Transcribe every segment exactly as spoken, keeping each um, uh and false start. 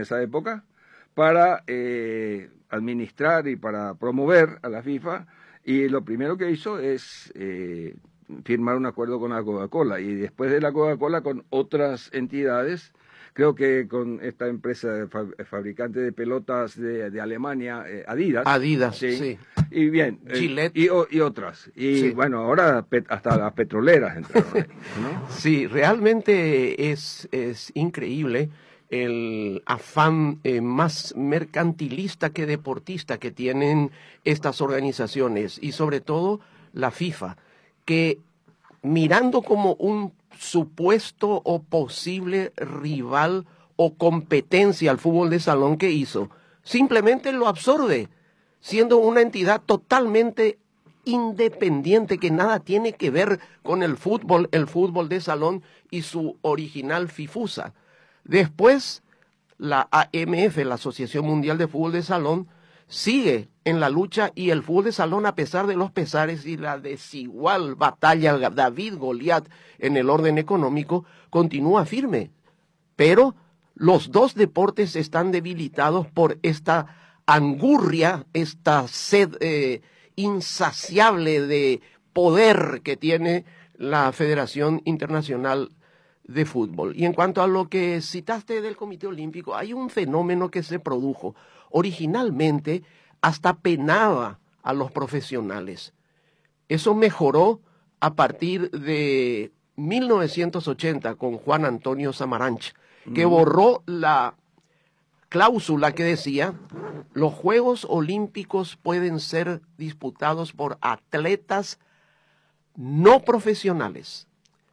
esa época, para eh, administrar y para promover a la FIFA, y lo primero que hizo es eh, firmar un acuerdo con la Coca-Cola, y después de la Coca-Cola con otras entidades. Creo que con esta empresa fabricante de pelotas de, de Alemania, eh, Adidas. Adidas, sí. sí. Y bien, Gillette. Eh, y, y otras. Y sí. bueno, ahora pet, hasta las petroleras entraron ahí, ¿no? Sí, realmente es, es increíble el afán eh, más mercantilista que deportista que tienen estas organizaciones, y sobre todo la FIFA, que mirando como un supuesto o posible rival o competencia al fútbol de salón que hizo, simplemente lo absorbe, siendo una entidad totalmente independiente que nada tiene que ver con el fútbol, el fútbol de salón y su original FIFUSA. Después, la A M F, la Asociación Mundial de Fútbol de Salón, sigue en la lucha, y el fútbol de salón, a pesar de los pesares y la desigual batalla David-Goliat en el orden económico, continúa firme. Pero los dos deportes están debilitados por esta angurria, esta sed eh, insaciable de poder que tiene la Federación Internacional de Fútbol. Y en cuanto a lo que citaste del Comité Olímpico, hay un fenómeno que se produjo. Originalmente hasta penaba a los profesionales. Eso mejoró a partir de mil novecientos ochenta con Juan Antonio Samaranch, que borró la cláusula que decía: los Juegos Olímpicos pueden ser disputados por atletas no profesionales.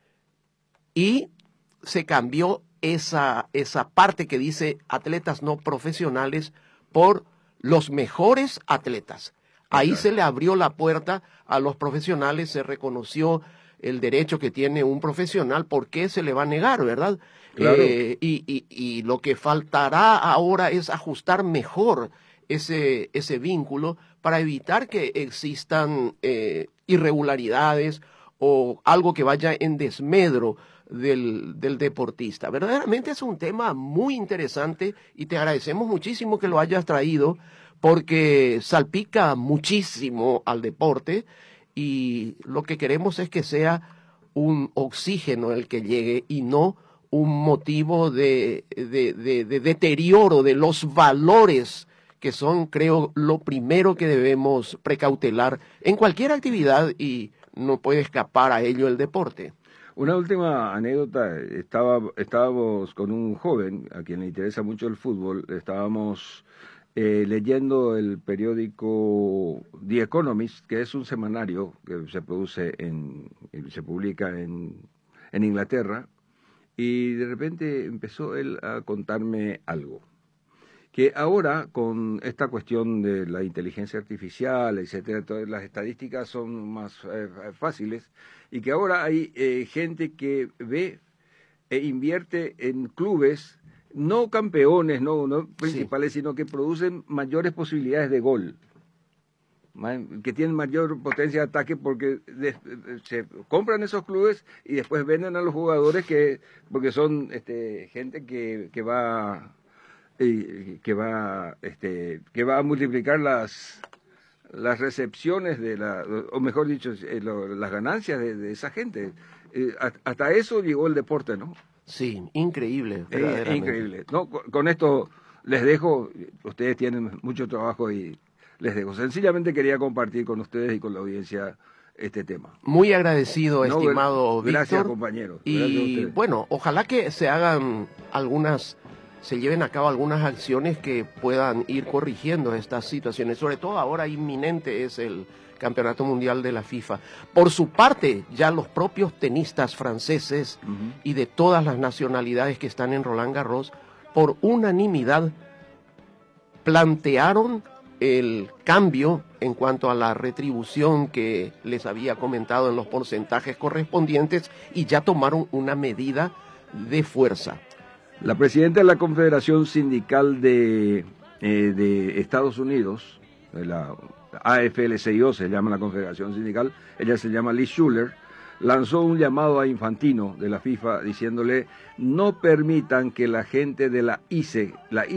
Y se cambió esa, esa parte que dice atletas no profesionales por los mejores atletas. Ahí okay. se le abrió la puerta a los profesionales, se reconoció el derecho que tiene un profesional. ¿Por qué se le va a negar, verdad? Claro. Eh, y, y, y lo que faltará ahora es ajustar mejor ese, ese vínculo para evitar que existan eh, irregularidades o algo que vaya en desmedro Del, del deportista. Verdaderamente es un tema muy interesante, y te agradecemos muchísimo que lo hayas traído, porque salpica muchísimo al deporte, y lo que queremos es que sea un oxígeno el que llegue y no un motivo de, de, de, de deterioro de los valores que son, creo, lo primero que debemos precautelar en cualquier actividad, y no puede escapar a ello el deporte. Una última anécdota. Estaba, estábamos con un joven a quien le interesa mucho el fútbol. Estábamos eh, leyendo el periódico The Economist, que es un semanario que se produce en, se publica en, en Inglaterra, y de repente empezó él a contarme algo. Que ahora, con esta cuestión de la inteligencia artificial, etcétera, todas las estadísticas son más eh, fáciles, y que ahora hay eh, gente que ve e invierte en clubes, no campeones, no, no principales, sí. sino que producen mayores posibilidades de gol, que tienen mayor potencia de ataque, porque de, se compran esos clubes y después venden a los jugadores, que porque son este, gente que, que va... Y que va este que va a multiplicar las las recepciones de la, o mejor dicho, eh, lo, las ganancias de, de esa gente. Eh, hasta eso llegó el deporte, ¿no? Sí, increíble. Eh, increíble. No, con, con esto les dejo. Ustedes tienen mucho trabajo y les dejo. Sencillamente quería compartir con ustedes y con la audiencia este tema. Muy agradecido, no, gracias, estimado Víctor. Gracias, compañeros. Y gracias bueno, ojalá que se hagan algunas se lleven a cabo algunas acciones que puedan ir corrigiendo estas situaciones. Sobre todo ahora inminente es el Campeonato Mundial de la FIFA. Por su parte, ya los propios tenistas franceses uh-huh. y de todas las nacionalidades que están en Roland Garros, por unanimidad, plantearon el cambio en cuanto a la retribución que les había comentado en los porcentajes correspondientes, y ya tomaron una medida de fuerza. La presidenta de la Confederación Sindical de, eh, de Estados Unidos, la A F L C I O se llama la Confederación Sindical, ella se llama Liz Schuller, lanzó un llamado a Infantino de la FIFA diciéndole: no permitan que la gente de la I C E, la